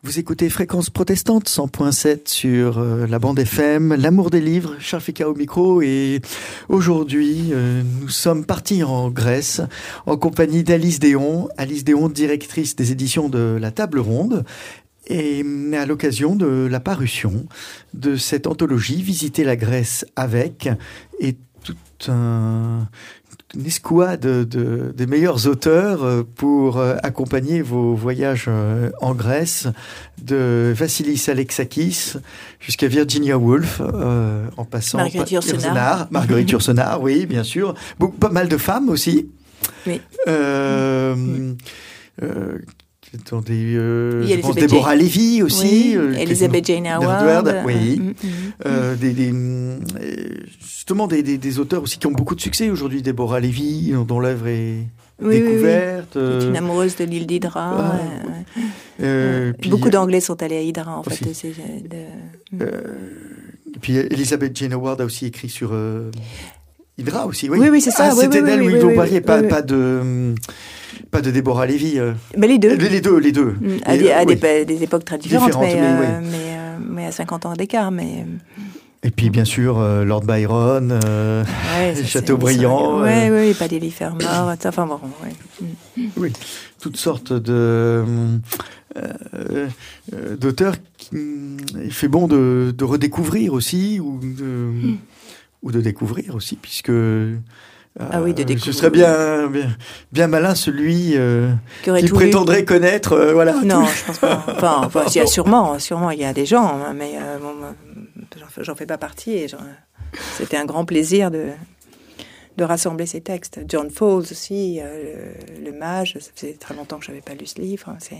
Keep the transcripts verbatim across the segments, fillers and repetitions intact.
Vous écoutez Fréquence Protestante, cent point sept sur euh, la bande F M, l'amour des livres, Charles Fika au micro, et aujourd'hui euh, nous sommes partis en Grèce en compagnie d'Alice Déon, Alice Déon, directrice des éditions de La Table Ronde, et à l'occasion de la parution de cette anthologie Visiter la Grèce avec, et tout un... une escouade de, de, des meilleurs auteurs pour accompagner vos voyages en Grèce, de Vassilis Alexakis jusqu'à Virginia Woolf, euh, en passant Marguerite par Yourcenar. Marguerite Yourcenar, oui, bien sûr. Beaucoup, pas mal de femmes aussi. Oui. Euh, mmh. euh, Attendez, euh, je pense Jane... Déborah Lévy aussi. Oui, euh, Elizabeth Jane Howard. Oui. Mm, mm, euh, des, des, justement, des, des, des auteurs aussi qui ont beaucoup de succès aujourd'hui. Déborah Lévy, dont l'œuvre est oui, découverte. Oui, oui. Qui est une amoureuse de l'île d'Hydra. Ah, euh, euh, euh, puis, beaucoup d'Anglais sont allés à Hydra, en aussi. fait. C'est, de... euh, et puis, Elizabeth Jane Howard a aussi écrit sur euh, Hydra aussi. Oui, oui, oui c'est ça. Ah, oui, c'était oui, d'elle, oui, oui, oui, vous oui, parliez, oui, pas, oui. pas de... Pas de Déborah Lévy. Euh. Mais les deux. Les deux, les deux. À, les, des, à oui. des, des époques très différentes, différentes mais, mais, euh, oui. mais, euh, mais à cinquante ans d'écart. Mais... Et puis, bien sûr, euh, Lord Byron, euh, ouais, Chateaubriand. Oui, euh... oui, Paddy Fermor, enfin bon, ouais. Oui, toutes sortes de... Euh, euh, d'auteurs qu'il fait bon de, de redécouvrir aussi, ou de, mm. ou de découvrir aussi, puisque... Ah oui, de découvrir. Ce serait bien, bien, bien malin celui euh, qui, qui prétendrait lu. connaître, euh, voilà. Non, je pense pas. Enfin, enfin il y a sûrement, sûrement, il y a des gens, mais euh, bon, j'en, j'en fais pas partie. Et genre, c'était un grand plaisir de de rassembler ces textes. John Fowles aussi, euh, le, le mage. Ça faisait très longtemps que j'avais pas lu ce livre. C'est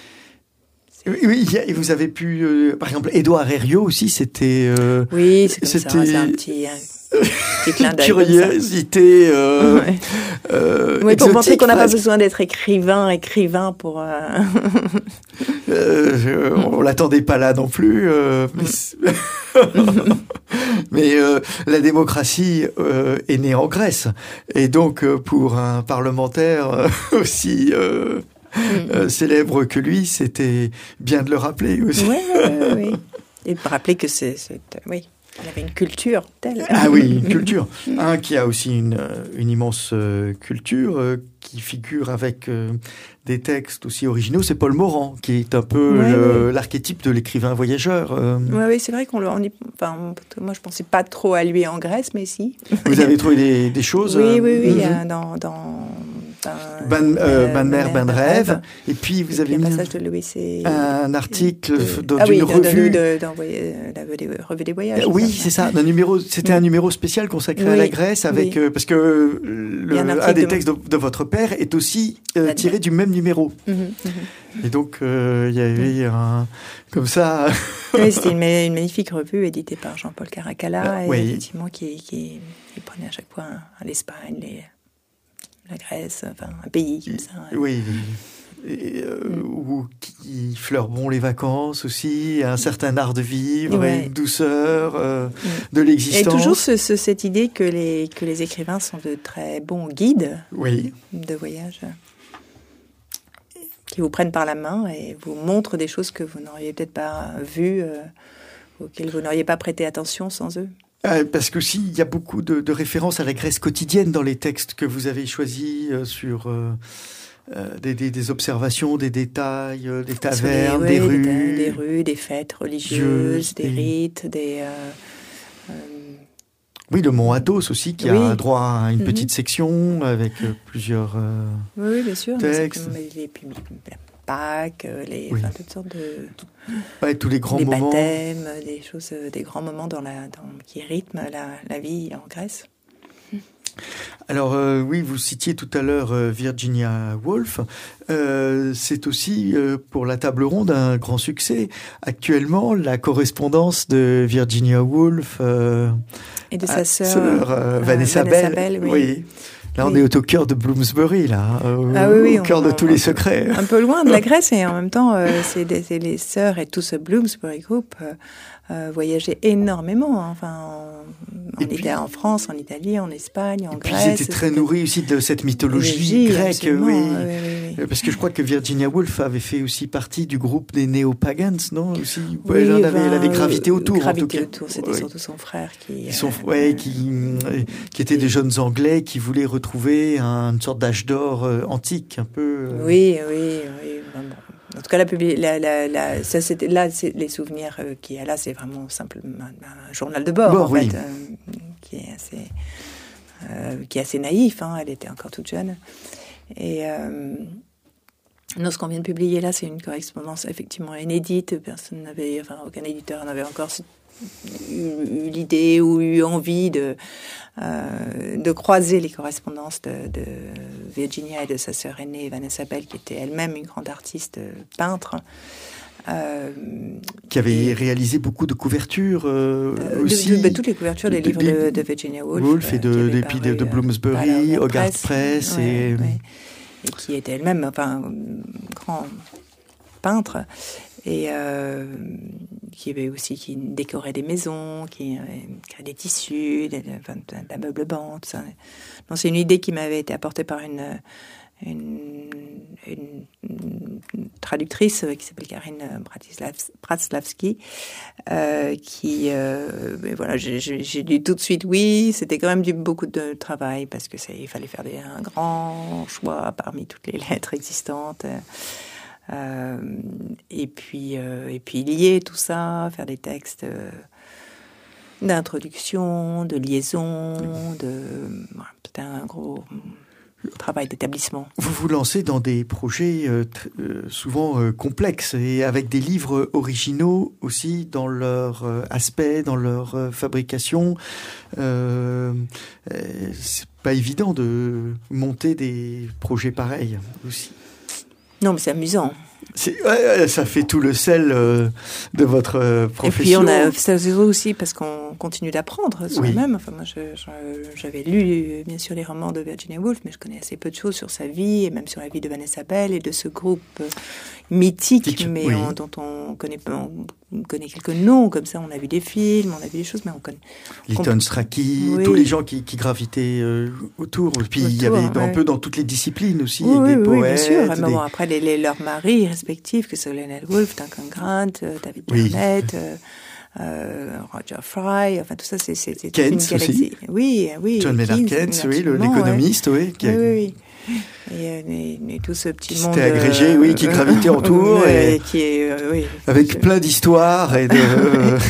Oui, oui, et vous avez pu, euh, par exemple, Édouard Herriot aussi, c'était. Euh, oui, c'est comme c'était... ça, c'est un petit. Un... Curiosité euh, ouais. euh, oui, pour montrer qu'on n'a presque. pas besoin d'être écrivain, écrivain pour. Euh... euh, on l'attendait pas là non plus. Euh, mais mais euh, la démocratie euh, est née en Grèce, et donc euh, pour un parlementaire euh, aussi. Euh, mm. euh, célèbre que lui, c'était bien de le rappeler aussi. Oui, oui, oui, oui. Et de rappeler que c'est, c'est oui. Il avait une culture telle. Ah oui, une culture. Un qui a aussi une, une immense euh, culture, euh, qui figure avec euh, des textes aussi originaux, c'est Paul Morand, qui est un peu ouais, le, ouais. l'archétype de l'écrivain voyageur. Euh. Oui, ouais, c'est vrai qu'on le... On y, enfin, moi, je ne pensais pas trop à lui en Grèce, mais si. Vous avez trouvé des, des choses Oui, euh, oui, oui, mm-hmm. dans... dans... Ben, euh, ben mère, ben rêve. rêve. Et puis, vous et avez puis mis un, passage de Louis, c'est... un article de... dans ah, une oui, revue. De, dans, dans, la revue des voyages. Euh, oui, ça, c'est ça. Un numéro, c'était oui. un numéro spécial consacré oui. à la Grèce, avec, oui. euh, parce que le, un, un des de... textes de, de votre père est aussi euh, tiré du même numéro. Mm-hmm, mm-hmm. Et donc, euh, il y avait mm. un... Comme ça... oui, c'était une, une magnifique revue éditée par Jean-Paul Caracalla, euh, et oui. effectivement, qui, qui, qui prenait à chaque fois à l'Espagne, les... la Grèce, enfin un pays comme ça. Ouais. Oui, et, euh, mm. où qui fleure bon les vacances aussi, un certain art de vivre, ouais. une douceur euh, mm. de l'existence. Et toujours ce, ce, cette idée que les, que les écrivains sont de très bons guides oui. de voyage, qui vous prennent par la main et vous montrent des choses que vous n'auriez peut-être pas vues, euh, auxquelles vous n'auriez pas prêté attention sans eux. Euh, parce que si, il y a beaucoup de, de références à la Grèce quotidienne dans les textes que vous avez choisis euh, sur euh, euh, des, des, des observations, des détails, euh, des tavernes, des, ouais, des rues, des, des rues, des fêtes religieuses, des, des rites, des. Euh, euh, oui, le Mont Athos aussi qui oui. a droit à une mm-hmm. petite section avec euh, plusieurs euh, oui, oui, bien sûr, textes. Les publics. Pâques, les, oui. enfin, toutes sortes de... Ouais, tous les grands les moments. Les baptêmes, des choses, des grands moments dans la, dans, qui rythment la, la vie en Grèce. Alors euh, oui, vous citiez tout à l'heure euh, Virginia Woolf. Euh, c'est aussi euh, pour la Table Ronde un grand succès. Actuellement, la correspondance de Virginia Woolf euh, et de sa sœur, sœur, euh, Vanessa, Vanessa Bell, Bell oui. oui. Là, on oui. est au cœur de Bloomsbury, là, euh, ah, oui, oui, au cœur on, de tous on, les secrets. Un peu loin de la Grèce, et en même temps, euh, c'est, des, c'est les sœurs et tout ce Bloomsbury Group euh, euh, voyageaient énormément. Hein, enfin, en, en, puis, en France, en Italie, en Espagne, en et Grèce. Puis ils étaient très nourris aussi de cette mythologie grecque. Oui. Oui, oui, oui. Parce que je crois que Virginia Woolf avait fait aussi partie du groupe des Néo-Pagans, non aussi, oui, elle, en avait, ben, elle avait gravité autour. Gravité en tout cas. autour, c'était oui. surtout son frère qui... Qui, sont, euh, ouais, qui, euh, qui étaient des jeunes Anglais qui voulaient retrouver un, une sorte d'âge d'or euh, antique, un peu... Euh... Oui, oui, oui. Vraiment. En tout cas, la, la, la, la, ça, c'était, là, c'est, les souvenirs euh, qu'il y a là, c'est vraiment simplement un, un journal de bord, bord, en oui. fait, euh, qui est assez, euh, qui est assez naïf. Hein, elle était encore toute jeune. Et euh, nous, ce qu'on vient de publier là, c'est une correspondance effectivement inédite. Personne n'avait, enfin, aucun éditeur n'avait encore eu, eu l'idée ou eu envie de, euh, de croiser les correspondances de, de Virginia et de sa sœur aînée Vanessa Bell, qui était elle-même une grande artiste peintre. Euh, qui avait et, réalisé beaucoup de couvertures euh, euh, aussi. De, de, de, toutes les couvertures des de, livres de, de Virginia Woolf. Woolf et de, euh, de, paru, de, de Bloomsbury, Hogarth Press. Press ouais, et... Ouais. Et qui était elle-même enfin, grand peintre. Et euh, qui avait aussi qui décorait des maisons, qui euh, créait des tissus, des, enfin, de l'ameublement, tout ça. Donc, c'est une idée qui m'avait été apportée par une... Une, une, une traductrice qui s'appelle Karine Pratslavski, euh, qui, euh, voilà, j'ai, j'ai dit tout de suite oui. C'était quand même du beaucoup de travail parce que c'est, il fallait faire des, un grand choix parmi toutes les lettres existantes. Euh, et puis, euh, et puis lier tout ça, faire des textes euh, d'introduction, de liaison, de, voilà, c'était un gros travail d'établissement. Vous vous lancez dans des projets euh, tr- euh, souvent euh, complexes et avec des livres originaux aussi dans leur euh, aspect, dans leur euh, fabrication. Euh, euh, c'est pas évident de monter des projets pareils aussi. Non, mais c'est amusant. C'est, ouais, ça fait tout le sel euh, de votre euh, profession. Et puis on a ça aussi parce qu'on continue d'apprendre soi-même. Oui. Enfin moi, je, je, j'avais lu bien sûr les romans de Virginia Woolf, mais je connais assez peu de choses sur sa vie et même sur la vie de Vanessa Bell et de ce groupe euh, mythique, Tic, mais oui. on, dont on connaît on connaît quelques noms comme ça. On a vu des films, on a vu des choses, mais on connaît. Lytton Strachey, oui. tous les gens qui, qui gravitaient euh, autour. Et puis autour, il y avait ouais. un peu dans toutes les disciplines aussi, oui, des oui, poètes. Oui, bien sûr. Des... Mais bon, après les, les, leurs maris respectifs, que sont Leonard Woolf, Duncan Grant, euh, David oui. Garnett, euh, euh, Roger Fry, enfin tout ça, c'est, c'est, c'est Keynes une galaxie. Aussi. Oui, oui. John Maynard Keynes, oui, l'économiste, ouais. oui. Qui a... a... Oui, oui. Et, et, et tout ce petit qui monde. C'était agrégé, euh, oui, qui gravitait autour. Euh, et, et qui est, euh, oui. Avec je... plein d'histoires et de, euh,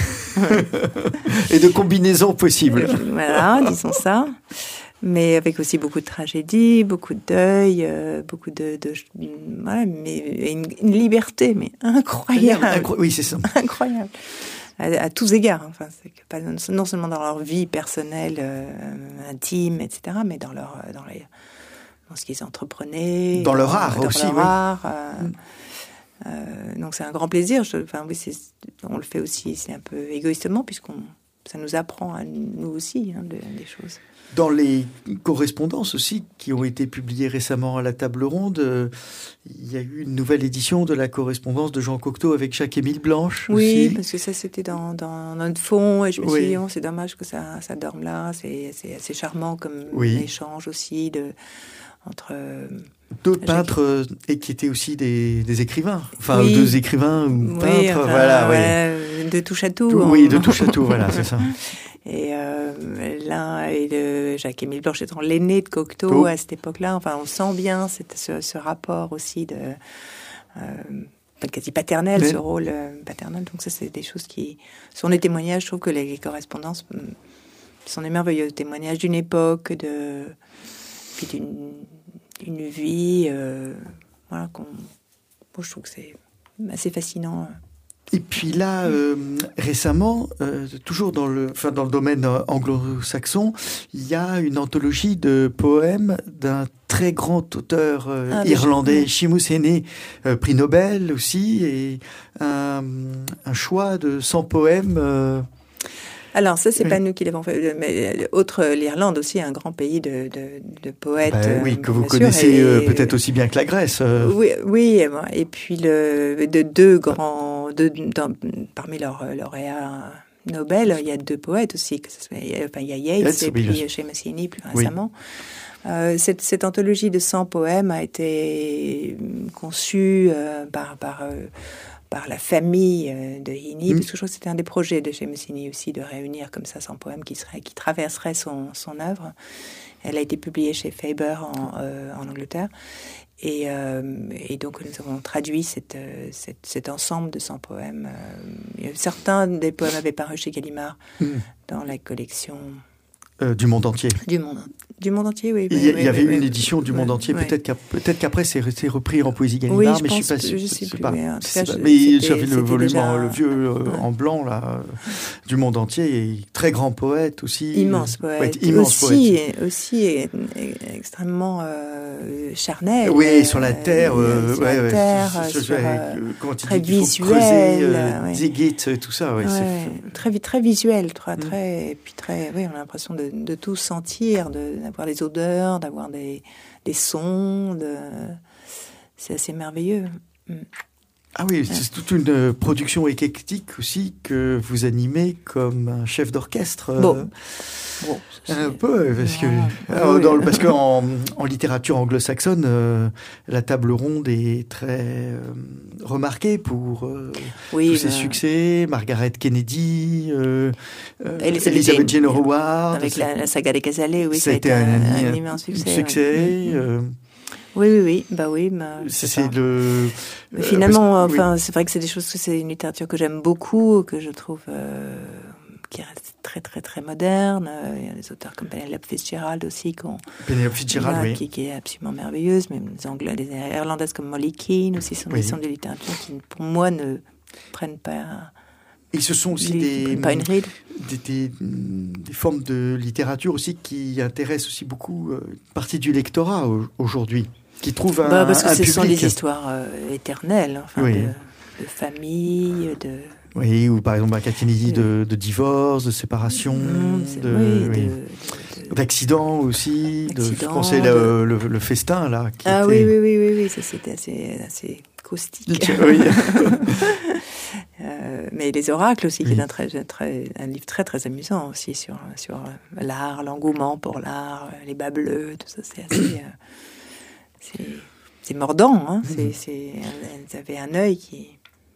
et de combinaisons possibles. Voilà, disons ça. Mais avec aussi beaucoup de tragédies, beaucoup de deuil, euh, beaucoup de, de voilà, mais une, une liberté, mais incroyable. Incro- oui, c'est ça. Incroyable. À, à tous égards. Enfin, c'est que pas, non seulement dans leur vie personnelle, euh, intime, et cetera, mais dans leur, dans les, dans ce qu'ils entreprenaient. Dans leur art dans aussi, leur oui. art. Euh, mm. euh, donc c'est un grand plaisir. Je, enfin, oui, c'est, on le fait aussi, c'est un peu égoïstement, puisqu'on ça nous apprend à nous aussi hein, de, des choses. Dans les correspondances aussi qui ont été publiées récemment à la Table Ronde, euh, il y a eu une nouvelle édition de la correspondance de Jean Cocteau avec Jacques-Émile Blanche. Oui, aussi. parce que ça c'était dans, dans notre fond et je me oui. suis dit, oh, c'est dommage que ça, ça dorme là. C'est, c'est assez charmant comme oui. échange aussi de, entre... Deux peintres euh, et qui étaient aussi des, des écrivains. Enfin, oui. deux écrivains ou oui, peintres, enfin, voilà. ouais, oui. De touche à tout. tout hein. Oui, de touche à tout, voilà, c'est ça. Et euh, l'un et le Jacques-Émile Blanche étant l'aîné de Cocteau oh. à cette époque-là. Enfin, on sent bien cette, ce, ce rapport aussi de euh, quasi paternel, oui. ce rôle euh, paternel. Donc ça, c'est des choses qui sont des témoignages. Je trouve que les, les correspondances sont des merveilleux témoignages d'une époque, de puis d'une une vie, euh, voilà, qu'on, bon, je trouve que c'est assez fascinant. Et puis là, euh, récemment, euh, toujours dans le, enfin dans le domaine anglo-saxon, il y a une anthologie de poèmes d'un très grand auteur euh, ah, irlandais, Seamus Heaney, euh, prix Nobel aussi, et un, un choix de cent poèmes. Euh, Alors ça, c'est oui. pas nous qui l'avons fait, mais autre l'Irlande aussi, un grand pays de, de, de poètes. Ben, oui, que vous sûr, connaissez et, euh, peut-être aussi bien que la Grèce. Euh. Oui, oui, et puis le, de deux grands, de, dans, parmi leurs lauréats Nobel, il y a deux poètes aussi, que ce soit, enfin il y a Yeats Yes, et oui, puis je... Seamus Heaney plus récemment. Oui. Euh, cette, cette anthologie de cent poèmes a été conçue euh, par par euh, par la famille de Heaney, mmh. parce que je crois que c'était un des projets de Seamus Heaney aussi, de réunir comme ça cent poèmes qui, seraient, qui traverseraient son, son œuvre. Elle a été publiée chez Faber en, euh, en Angleterre. Et, euh, et donc, nous avons traduit cette, cette, cet ensemble de cent poèmes. Euh, certains des poèmes avaient paru chez Gallimard mmh. dans la collection... Euh, du monde entier. Du monde, du monde entier, oui. Il y, oui, il y avait oui, une oui, édition du monde oui, assez. Oui. Peut-être, qu'à, peut-être qu'après, c'est, c'est repris en poésie Gallimard, oui, je mais pense, je suis pas sûr. Je sais plus. Pas, Mais, en tout cas, pas, je, mais j'avais le volume, déjà... en, le vieux euh, ouais. en blanc, là, du monde entier. Et très grand poète aussi. Immense poète. Ouais, immense aussi, poète. Aussi, est, est extrêmement euh, charnel. Oui, sur la terre. Euh, sur ouais, la ouais, terre, sur, sur, sur, euh, comment très dit, visuel. Creuser, euh, ouais. Ziggit, tout ça. Ouais, ouais, c'est... Très, très visuel, très, mm. très, et puis très, oui, on a l'impression de, de tout sentir, de, d'avoir les odeurs, d'avoir des, des sons. De... C'est assez merveilleux. Mm. Ah oui, c'est ouais. toute une production éclectique aussi que vous animez comme un chef d'orchestre. Bon. Bon, un peu, parce que alors, dans, parce qu'en en littérature anglo-saxonne, euh, la table ronde est très euh, remarquée pour euh, oui, tous ses bah... succès. Margaret Kennedy, euh, euh, Elizabeth Jane Howard, avec la, la saga des Casalets, oui, ça a été un, un, un immense succès. succès ouais. euh, Oui, oui, oui, bah oui. Bah, c'est, c'est le. Mais finalement, euh, enfin, oui. c'est vrai que c'est des choses que c'est une littérature que j'aime beaucoup, que je trouve euh, qui reste très, très, très moderne. Il y a des auteurs comme Penelope Fitzgerald aussi, qu'on, Penelope Fitzgerald, là, oui, qui, qui est absolument merveilleuse. Même les Anglais, les Irlandaises comme Molly Keane aussi sont des oui. de littérature qui, pour moi, ne prennent pas. Et ce sont aussi des, pas une ride. Des, des, des formes de littérature aussi qui intéressent aussi beaucoup euh, une partie du lectorat aujourd'hui. Qui trouve un, bah parce que un ce public. sont des histoires euh, éternelles, enfin, oui. de, de famille, de... Oui, ou par exemple, un Kennedy de, de divorce, de séparation, mmh, de, oui, oui. de, de, d'accidents aussi. Accident, de, je pensais de... le, le, le festin, là. Qui ah était... oui, oui, oui, oui, oui, ça c'était assez, assez caustique. Oui. euh, mais Les Oracles aussi, oui. qui est un, très, très, un livre très, très amusant aussi sur, sur l'art, l'engouement pour l'art, les bas bleus, tout ça, c'est assez... Euh, C'est, c'est mordant, hein. Mmh. C'est, c'est, elles avaient un œil qui...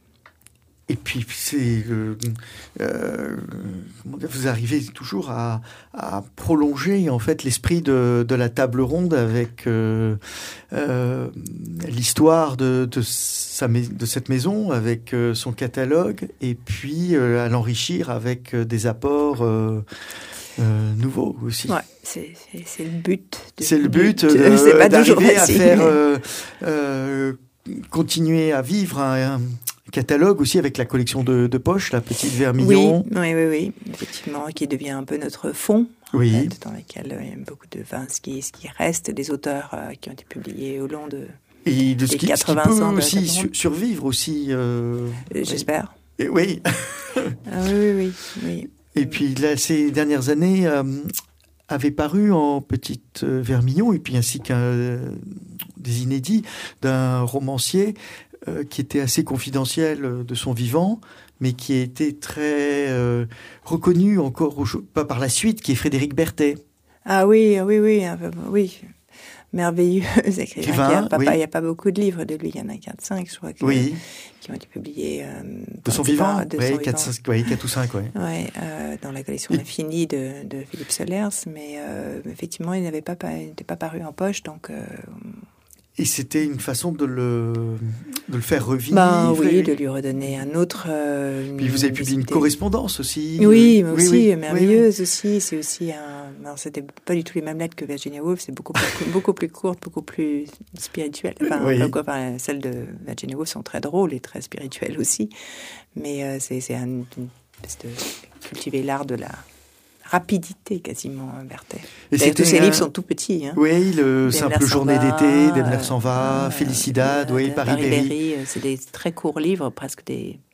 Et puis, c'est, euh, euh, vous arrivez toujours à, à prolonger en fait l'esprit de, de la table ronde avec euh, euh, l'histoire de, de, sa, de cette maison, avec euh, son catalogue, et puis euh, à l'enrichir avec euh, des apports euh, euh, nouveaux aussi. Ouais, c'est, c'est, c'est le but. De, c'est le but, but de, c'est pas d'arriver à faire euh, euh, continuer à vivre un, un catalogue aussi avec la collection de, de poche, la petite Vermillon. Oui, oui, oui, oui, effectivement, qui devient un peu notre fond, oui. en fait, dans lequel il y a beaucoup de vins, ce qui, ce qui reste des auteurs euh, qui ont été publiés au long de et de ce qui, quatre-vingts ce qui peut ans. aussi su- survivre aussi. Euh, J'espère. Et, oui. ah, oui, oui, oui, oui. Et puis là, ces dernières années euh, avaient paru en petite euh, Vermillon, et puis ainsi qu'un euh, des inédits d'un romancier euh, qui était assez confidentiel de son vivant, mais qui a été très euh, reconnu encore au, pas par la suite, qui est Frédéric Berthet. Ah oui, oui, oui, oui. Merveilleux écrivain. Il n'y a, oui. a pas beaucoup de livres de lui, il y en a quatre cinq, je crois, que, oui. qui ont été publiés. Euh, de son vivant de oui, son quatre, vivant. Oui, quatre ou cinq, oui. Ouais, euh, dans la collection Infinie de, de Philippe Solers, mais euh, effectivement, il n'avait pas, n'était pas paru en poche, donc... Euh, et c'était une façon de le, de le faire revivre. Ben oui, et... de lui redonner un autre... Euh, Puis vous avez publié une correspondance aussi. Oui, mais aussi, oui, oui. merveilleuse oui, oui. aussi. C'est aussi un... Alors, c'était pas du tout les mêmes lettres que Virginia Woolf, c'est beaucoup plus, beaucoup plus courte, beaucoup plus spirituelle. Enfin, oui. beaucoup, enfin, celles de Virginia Woolf sont très drôles et très spirituelles aussi. Mais euh, c'est, c'est un, une espèce de cultiver l'art de la... rapidité quasiment, Berthet. Et tous ces un... livres sont tout petits. Hein. Oui, le Simple Journée va, d'été, Daimler s'en va, euh, Felicidad, euh, oui, Paris-Berry. C'est des très courts livres, presque des